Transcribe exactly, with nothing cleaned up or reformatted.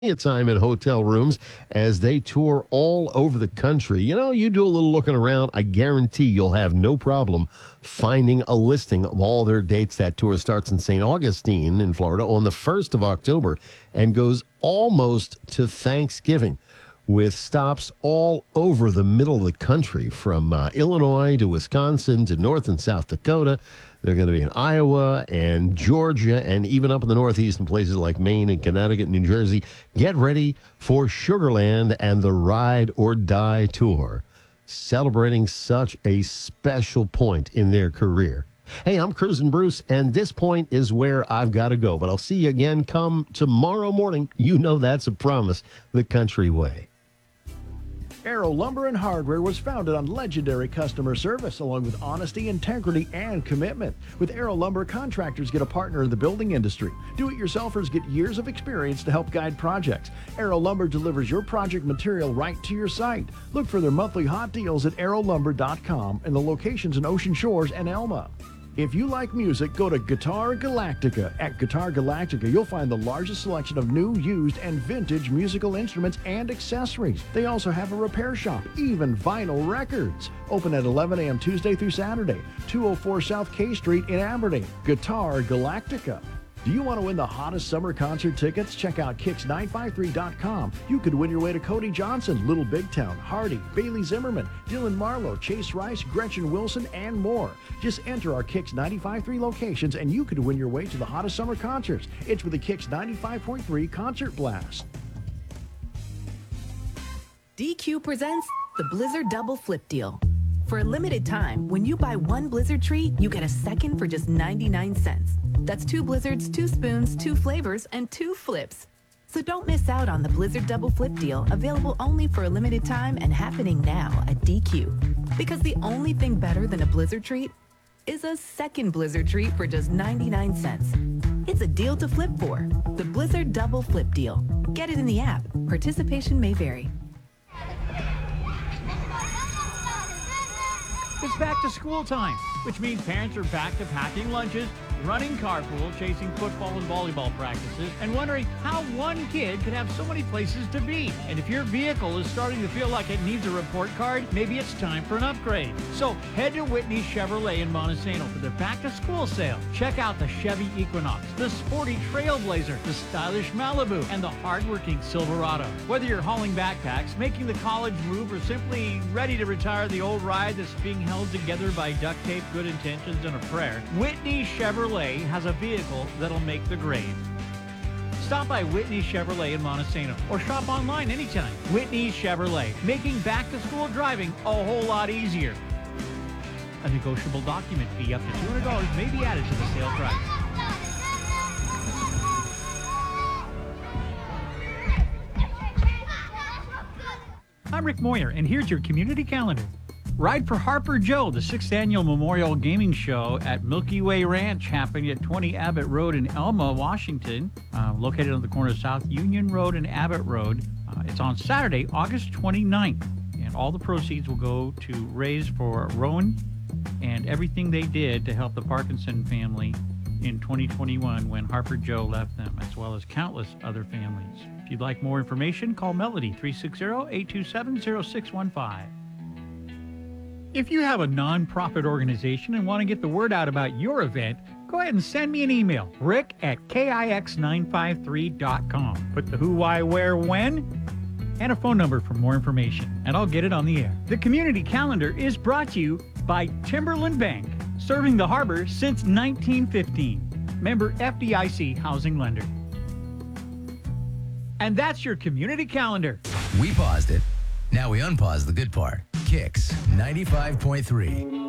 of time at hotel rooms as they tour all over the country. You know, you do a little looking around, I guarantee you'll have no problem finding a listing of all their dates. That tour starts in Saint Augustine in Florida on the first of October and goes almost to Thanksgiving, with stops all over the middle of the country, from uh, Illinois to Wisconsin to North and South Dakota. They're going to be in Iowa and Georgia and even up in the Northeast in places like Maine and Connecticut and New Jersey. Get ready for Sugarland and the Ride or Die Tour, celebrating such a special point in their career. Hey, I'm Cruising Bruce, and this point is where I've got to go. But I'll see you again come tomorrow morning. You know that's a promise, the country way. Arrow Lumber and Hardware was founded on legendary customer service, along with honesty, integrity, and commitment. With Arrow Lumber, contractors get a partner in the building industry. Do-it-yourselfers get years of experience to help guide projects. Arrow Lumber delivers your project material right to your site. Look for their monthly hot deals at arrow lumber dot com and the locations in Ocean Shores and Elma. If you like music, go to Guitar Galactica. At Guitar Galactica, you'll find the largest selection of new, used, and vintage musical instruments and accessories. They also have a repair shop, even vinyl records. Open at eleven a.m. Tuesday through Saturday, two oh four South K Street in Aberdeen. Guitar Galactica. Do you want to win the hottest summer concert tickets? Check out kicks nine five three dot com. You could win your way to Cody Johnson, Little Big Town, Hardy, Bailey Zimmerman, Dylan Marlowe, Chase Rice, Gretchen Wilson, and more. Just enter our Kicks ninety-five point three locations and you could win your way to the hottest summer concerts. It's with the Kicks ninety-five point three Concert Blast. D Q presents the Blizzard Double Flip Deal. For a limited time, when you buy one Blizzard treat, you get a second for just ninety-nine cents. That's two Blizzards, two spoons, two flavors, and two flips. So don't miss out on the Blizzard Double Flip Deal, available only for a limited time and happening now at D Q. Because the only thing better than a Blizzard treat is a second Blizzard treat for just ninety-nine cents. It's a deal to flip for. The Blizzard Double Flip Deal. Get it in the app. Participation may vary. It's back to school time, which means parents are back to packing lunches, running carpool, chasing football and volleyball practices, and wondering how one kid could have so many places to be. And if your vehicle is starting to feel like it needs a report card, maybe it's time for an upgrade. So head to Whitney Chevrolet in Montesano for their back-to-school sale. Check out the Chevy Equinox, the sporty Trailblazer, the stylish Malibu, and the hardworking Silverado. Whether you're hauling backpacks, making the college move, or simply ready to retire the old ride that's being held together by duct tape, good intentions, and a prayer, Whitney Chevrolet has a vehicle that'll make the grade. Stop by Whitney Chevrolet in Montesano or shop online anytime. Whitney Chevrolet, making back-to-school driving a whole lot easier. A negotiable document fee up to two hundred dollars may be added to the sale price. I'm Rick Moyer, and here's your community calendar. Ride for Harper Joe, the sixth annual Memorial Gaming Show at Milky Way Ranch, happening at twenty Abbott Road in Elma, Washington, uh, located on the corner of South Union Road and Abbott Road. Uh, it's on Saturday, August twenty-ninth, and all the proceeds will go to raise for Rowan and everything they did to help the Parkinson family in twenty twenty-one when Harper Joe left them, as well as countless other families. If you'd like more information, call Melody, three six zero, eight two seven, zero six one five. If you have a nonprofit organization and want to get the word out about your event, go ahead and send me an email, rick at kix nine five three dot com. Put the who, why, where, when, and a phone number for more information, and I'll get it on the air. The Community Calendar is brought to you by Timberland Bank, serving the harbor since nineteen fifteen. Member F D I C Housing Lender. And that's your Community Calendar. We paused it. Now we unpause the good part. Kicks ninety-five point three.